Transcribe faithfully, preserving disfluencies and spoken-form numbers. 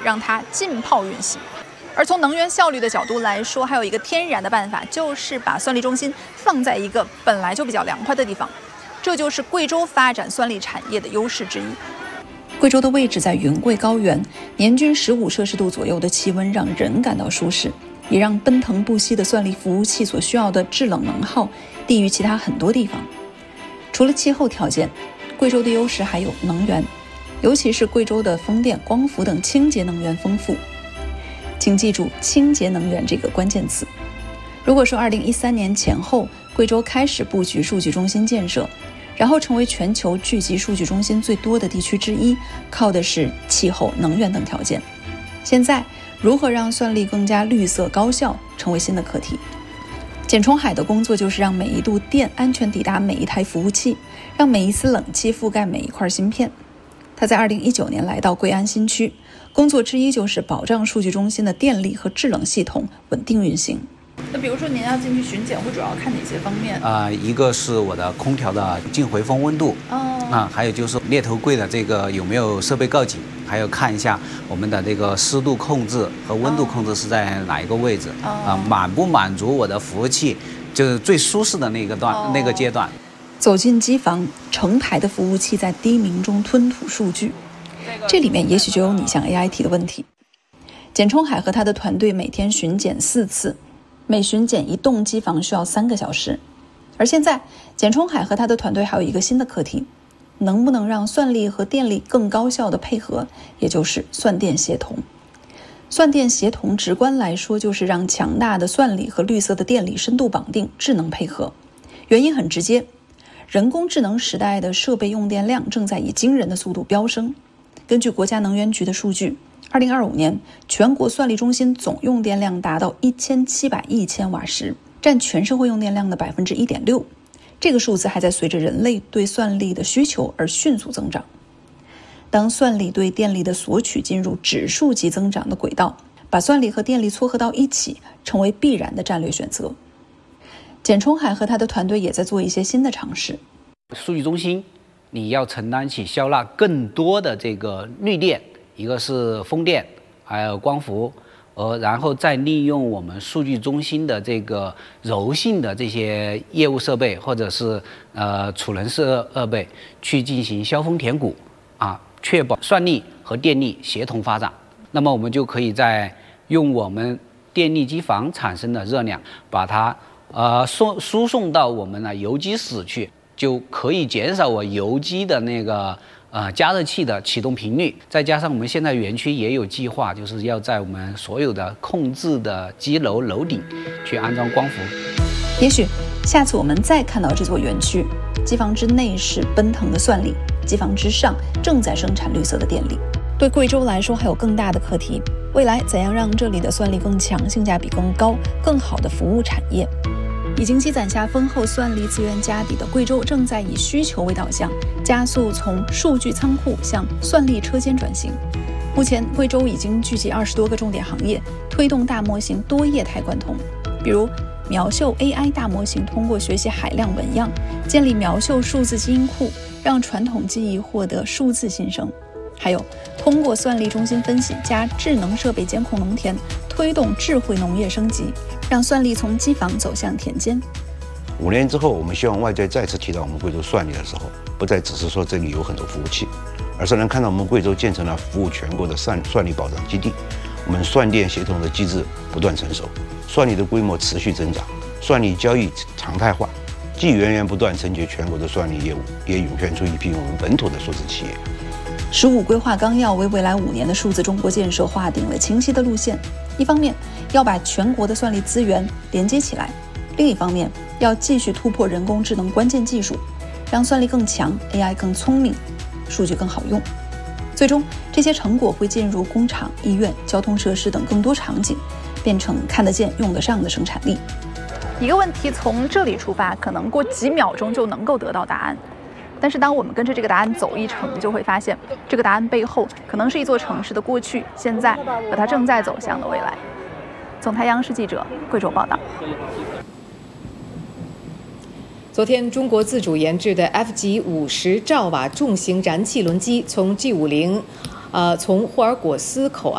让它浸泡运行。而从能源效率的角度来说，还有一个天然的办法，就是把算力中心放在一个本来就比较凉快的地方，这就是贵州发展算力产业的优势之一。贵州的位置在云贵高原，年均十五摄氏度左右的气温让人感到舒适，也让奔腾不息的算力服务器所需要的制冷能耗低于其他很多地方。除了气候条件，贵州的优势还有能源，尤其是贵州的风电、光伏等清洁能源丰富。请记住清洁能源这个关键词。如果说二零一三年前后贵州开始布局数据中心建设，然后成为全球聚集数据中心最多的地区之一，靠的是气候、能源等条件。现在如何让算力更加绿色高效成为新的课题。简冲海的工作就是让每一度电安全抵达每一台服务器，让每一丝冷气覆盖每一块芯片。他在二零一九年来到贵安新区，工作之一就是保障数据中心的电力和制冷系统稳定运行。那比如说您要进去巡检，会主要看哪些方面？ 啊、呃，一个是我的空调的进回风温度，哦，啊，还有就是猎头柜的这个有没有设备告警，还有看一下我们的这个湿度控制和温度控制是在哪一个位置，啊、哦呃，满不满足我的服务器，就是最舒适的那个段、哦、那个阶段。 走进机房，成排的服务器在低鸣中吞吐数据，这里面也许就有你像 A I 提的问题。简冲海和他的团队每天巡检四次，每巡检一栋机房需要三个小时。而现在简冲海和他的团队还有一个新的课题，能不能让算力和电力更高效的配合，也就是算电协同。算电协同直观来说就是让强大的算力和绿色的电力深度绑定，智能配合。原因很直接，人工智能时代的设备用电量正在以惊人的速度飙升。根据国家能源局的数据，二零二五年全国算力中心总用电量达到一千七百亿千瓦时，占全社会用电量的百分之一点六。这个数字还在随着人类对算力的需求而迅速增长。当算力对电力的索取进入指数级增长的轨道，把算力和电力撮合到一起，成为必然的战略选择。简冲海和他的团队也在做一些新的尝试。 数据中心你要承担起消纳更多的这个绿电，一个是风电，还有光伏，呃，然后再利用我们数据中心的这个柔性的这些业务设备，或者是呃储能设备，去进行削峰填谷啊，确保算力和电力协同发展。那么我们就可以在用我们电力机房产生的热量，把它呃送输送到我们的油机室去。就可以减少我油机的那个呃加热器的启动频率，再加上我们现在园区也有计划，就是要在我们所有的控制的机楼楼顶去安装光伏。 也许下次我们再看到这座园区，机房之内是奔腾的算力，机房之上正在生产绿色的电力。对贵州来说还有更大的课题，未来怎样让这里的算力更强、性价比更高、更好的服务产业。已经积攒下丰厚算力资源家底的贵州，正在以需求为导向，加速从数据仓库向算力车间转型。目前，贵州已经聚集二十多个重点行业，推动大模型多业态贯通。比如，苗秀 A I 大模型通过学习海量文样，建立苗秀数字基因库，让传统记忆获得数字新生。还有，通过算力中心分析加智能设备监控农田，推动智慧农业升级，让算力从机房走向田间。 五年之后，我们希望外界再次提到我们贵州算力的时候，不再只是说这里有很多服务器，而是能看到我们贵州建成了服务全国的算算力保障基地。我们算电协同的机制不断成熟，算力的规模持续增长，算力交易常态化，既源源不断承接全国的算力业务，也涌现出一批我们本土的数字企业。 十五规划纲要为未来五年的数字中国建设划定了清晰的路线。一方面要把全国的算力资源连接起来，另一方面要继续突破人工智能关键技术，让算力更强， A I 更聪明，数据更好用。最终这些成果会进入工厂、医院、交通设施等更多场景，变成看得见用得上的生产力。一个问题从这里出发，可能过几秒钟就能够得到答案，但是当我们跟着这个答案走一程，就会发现这个答案背后可能是一座城市的过去、现在和它正在走向的未来。总台央视记者贵州报道。 昨天，中国自主研制的 F 级五十兆瓦重型燃气轮机从 G 五零，呃，从霍尔果斯口岸。